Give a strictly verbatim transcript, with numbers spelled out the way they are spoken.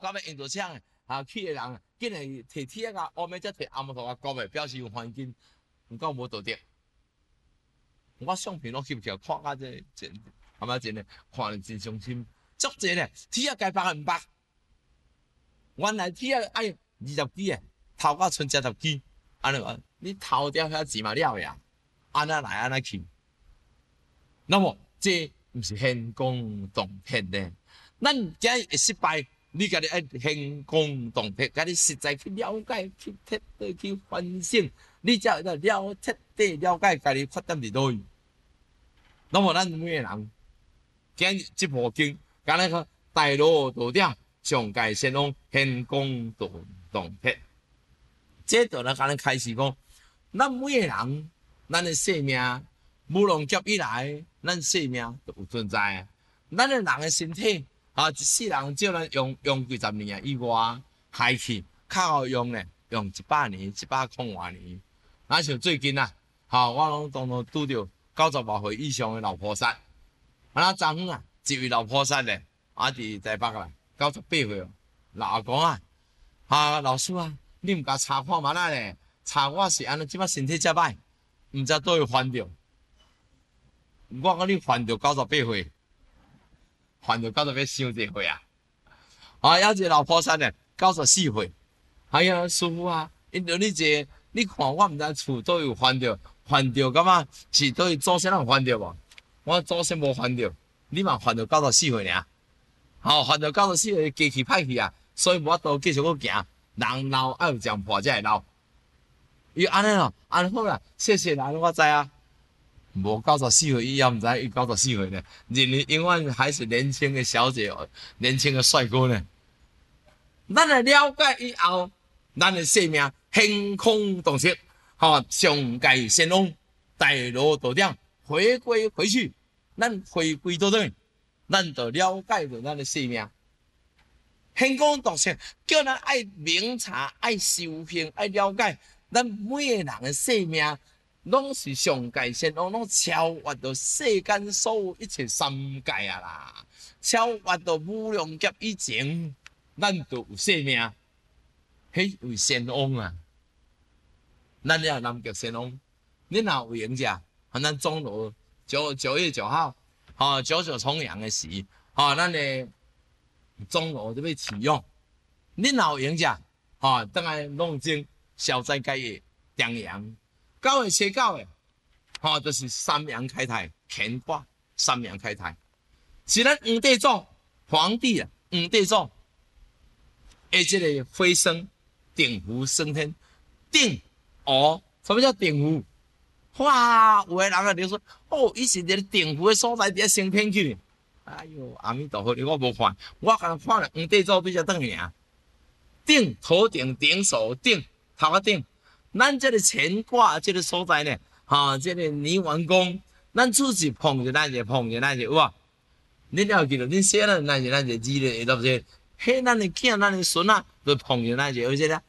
到要印度枪啊，去的人竟然摕铁啊，后面才摕阿摩陀啊，高的表示有环境，唔够无道德。我相片拢翕起来，看甲这真，阿妈真诶，看了真伤心。足济咧，铁啊该白唔白？原来铁啊爱二十支诶，头到剩七十支，安尼话，你头掉遐钱嘛了呀？安那来安那去。那么这毋是兴功动魄咧？咱今日会失败，你家己爱兴功动魄，家己实在去了解、去彻底去反省，你才会得了彻底了解家己缺点伫倒位。那么咱每个人，今日这部经，敢若个大罗道点，上界先往兴功动动魄。这就咱敢若开始讲，咱每个人，咱的生命，无论劫以来，咱生命都有存在。咱的人的身体，啊，一世人照咱用用几十年以外，害去较好用呢，用一百年、一百空外年。咱像最近啊，哈，我拢当当拄着九十外岁以上的老菩萨。啊，那昨昏啊，一位老菩萨咧，啊，伫台北啦，九十八岁哦，老阿公啊，啊，老师啊。你毋甲查看嘛啦咧？查我是安尼，即摆身体遮歹，毋知倒会烦着。我讲你烦着九十八岁，烦着九十八伤一岁啊！啊，有一个老菩萨咧，九十四岁。哎呀，师傅啊，因着你这，你看我毋知厝倒有烦着，烦着感觉是倒位祖先人烦着无？我祖先无烦着，你嘛烦着九十四岁尔。吼、哦，烦着九十四岁，机器歹去啊，所以无法度继续去行。人老爱有讲破才会老，伊安尼咯，安好啦，谢谢啦，我知啊。无九十四岁以后，毋知伊九十四岁呢，人永远还是年轻的小姐，年轻的帅哥呢。咱来了解以后，咱的生命兴空动魄，吼，上界先往大罗道点回归回去，咱回归到对，咱就了解到咱的生命。兴功动魄，叫咱爱明察、爱修行、爱了解，咱每个人的生命，拢是上界先往，拢超越到世间所有一切三界啊啦，超越到无量劫以前，咱就有生命，迄为先往啊。咱了南极先往，你若有闲者，咱中罗九九月九号，吼九九重阳的时，吼咱的。中路就要启用，你若有闲者，吼，等来弄精消灾解业、张扬。九月初九的，吼，就是三阳开泰、乾卦三阳开泰，是咱黄帝祖皇帝啊，黄帝祖，诶，这个飞升鼎湖升天，鼎哦，什么叫鼎湖？哇，有的人啊就说，哦，伊是伫鼎湖的所在伫咧升天去。哎呦，阿弥陀佛！我无看，我刚看了黄帝祖对只等尔。顶头顶顶手顶头壳顶，咱这个乾卦这个所在呢，哈、啊，这个泥丸宫，咱自己碰着咱就碰着咱就有啊。恁要记得，恁写了咱就咱就记咧，对不对？嘿，咱的囝，咱的孙啊，就碰着咱就而且呢，